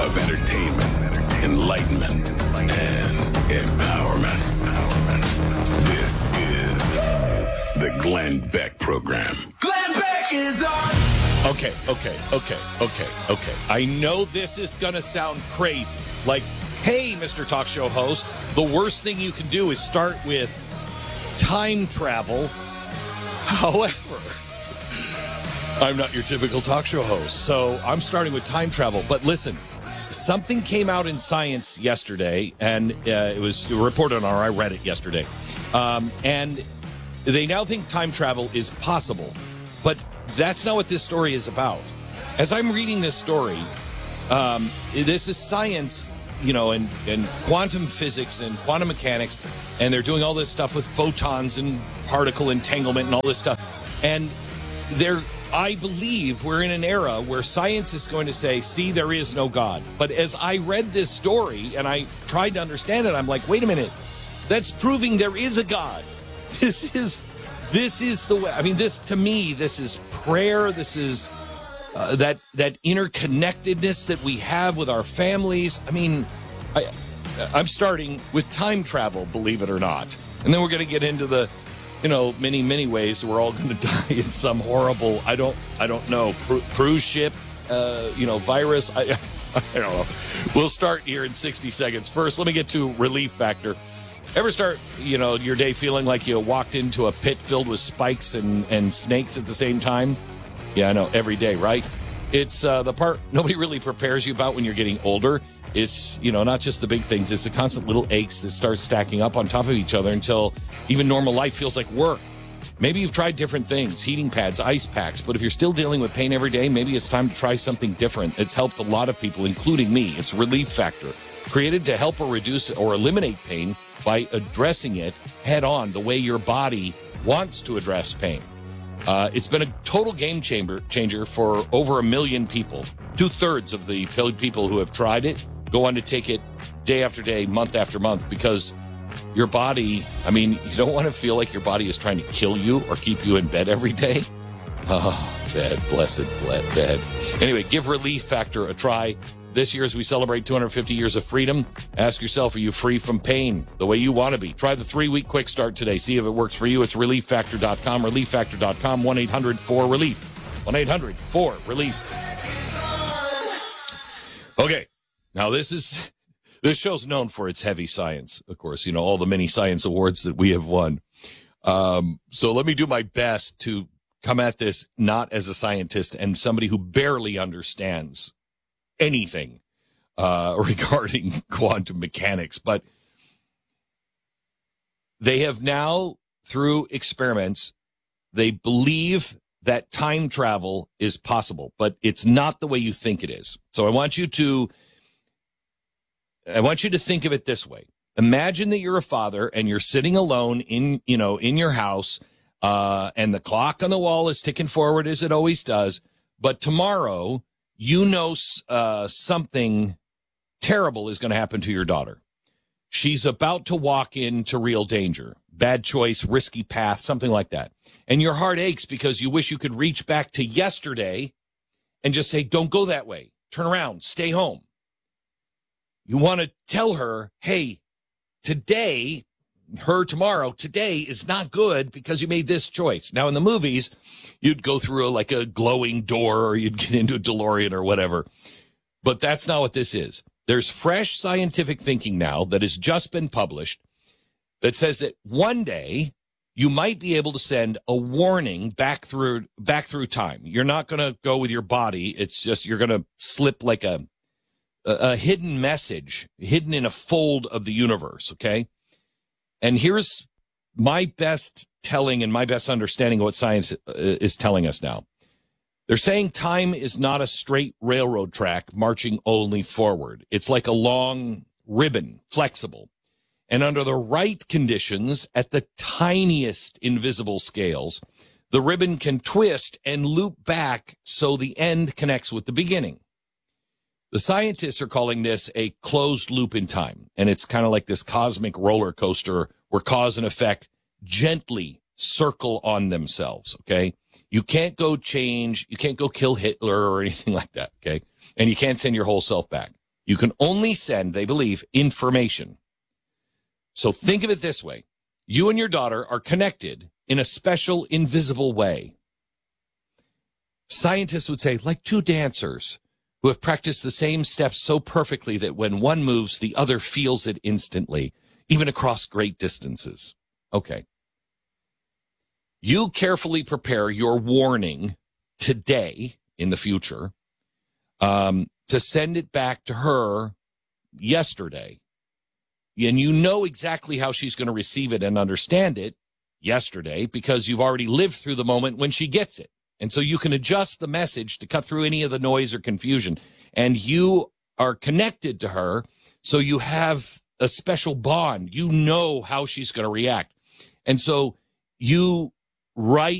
of entertainment, enlightenment, and empowerment. This is the Glenn Beck Program. Glenn Beck is on. Okay. I know this is going to sound crazy. Like, hey, Mr. Talk Show host, the worst thing you can do is start with time travel. However, I'm not your typical talk show host, so I'm starting with time travel. But listen, something came out in Science yesterday, and it was reported on, or I read it yesterday. And they now think time travel is possible. But that's not what this story is about. As I'm reading this story, this is science, and quantum physics and quantum mechanics, and they're doing all this stuff with photons and particle entanglement and all this stuff. And I believe we're in an era where science is going to say, see, there is no God. But as I read this story and I tried to understand it, I'm like, wait a minute, that's proving there is a God. This is the way. I mean, to me, this is prayer. This is that interconnectedness that we have with our families. I mean, I'm starting with time travel, believe it or not. And then we're going to get into the, many ways we're all going to die in some horrible, I don't know, cruise ship, virus. I don't know. We'll start here in 60 seconds. First, let me get to relief factor. Ever start, your day feeling like you walked into a pit filled with spikes and snakes at the same time? Yeah, I know, every day, right? It's the part nobody really prepares you about when you're getting older. It's, not just the big things. It's the constant little aches that start stacking up on top of each other until even normal life feels like work. Maybe you've tried different things, heating pads, ice packs, but if you're still dealing with pain every day, maybe it's time to try something different. It's helped a lot of people, including me. It's Relief Factor, created to help or reduce or eliminate pain by addressing it head on the way your body wants to address pain. It's been a total game changer for over 1 million people. 2/3 of the people who have tried it go on to take it day after day, month after month, because your body, you don't want to feel like your body is trying to kill you or keep you in bed every day. Oh, bed, blessed bed. Anyway, give Relief Factor a try. This year, as we celebrate 250 years of freedom, ask yourself, are you free from pain the way you want to be? Try the 3-week quick start today. See if it works for you. It's ReliefFactor.com, ReliefFactor.com, 1-800-4-RELIEF, 1-800-4-RELIEF. Okay, now this show's known for its heavy science, of course, all the many science awards that we have won. So let me do my best to come at this not as a scientist and somebody who barely understands anything regarding quantum mechanics, but they have now, through experiments, they believe that time travel is possible, but it's not the way you think it is. So I want you to think of it this way. Imagine that you're a father and you're sitting alone in your house, and the clock on the wall is ticking forward as it always does, but tomorrow, something terrible is going to happen to your daughter. She's about to walk into real danger, bad choice, risky path, something like that. And your heart aches because you wish you could reach back to yesterday and just say, don't go that way. Turn around, stay home. You want to tell her, hey, today is not good because you made this choice. Now, in the movies, you'd go through a glowing door or you'd get into a DeLorean or whatever. But that's not what this is. There's fresh scientific thinking now that has just been published that says that one day you might be able to send a warning back through time. You're not going to go with your body. It's just you're going to slip like a hidden message, hidden in a fold of the universe, okay? And here's my best telling and my best understanding of what science is telling us now. They're saying time is not a straight railroad track marching only forward. It's like a long ribbon, flexible. And under the right conditions, at the tiniest invisible scales, the ribbon can twist and loop back so the end connects with the beginning. The scientists are calling this a closed loop in time, and it's kind of like this cosmic roller coaster where cause and effect gently circle on themselves, okay? You can't go change, you can't go kill Hitler or anything like that, okay? And you can't send your whole self back. You can only send, they believe, information. So think of it this way. You and your daughter are connected in a special, invisible way. Scientists would say, like two dancers who have practiced the same steps so perfectly that when one moves, the other feels it instantly, even across great distances. Okay. You carefully prepare your warning today in the future to send it back to her yesterday. And you know exactly how she's going to receive it and understand it yesterday because you've already lived through the moment when she gets it. And so you can adjust the message to cut through any of the noise or confusion. And you are connected to her, so you have a special bond. You know how she's going to react. And so you write